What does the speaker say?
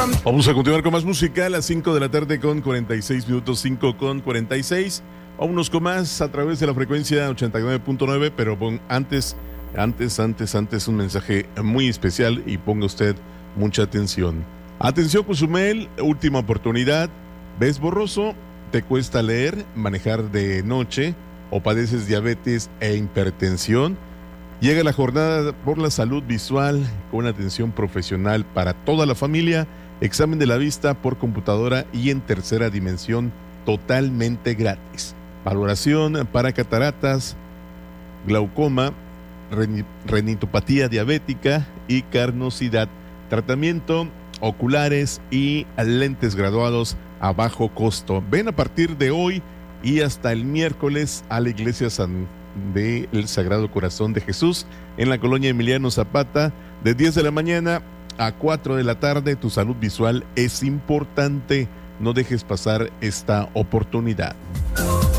Vamos a continuar con más música a las 5 de la tarde con 46 minutos, 5 con 46. Vámonos con más a través de la frecuencia 89.9, pero antes un mensaje muy especial y ponga usted mucha atención. Atención Cozumel, última oportunidad. ¿Ves borroso? ¿Te cuesta leer, manejar de noche o padeces diabetes e hipertensión? Llega la jornada por la salud visual con atención profesional para toda la familia, examen de la vista por computadora y en tercera dimensión totalmente gratis. Valoración para cataratas, glaucoma, retinopatía diabética y carnosidad. Tratamiento oculares y lentes graduados a bajo costo. Ven a partir de hoy y hasta el miércoles a la iglesia del Sagrado Corazón de Jesús en la colonia Emiliano Zapata de 10 de la mañana a 4 de la tarde. Tu salud visual es importante, no dejes pasar esta oportunidad.